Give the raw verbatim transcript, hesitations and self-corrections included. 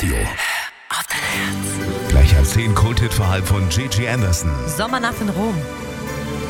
Radio. Auf dein Herz. Gleich als zehn Kulthit-Verhalb von Gigi Anderson. Sommernacht in Rom.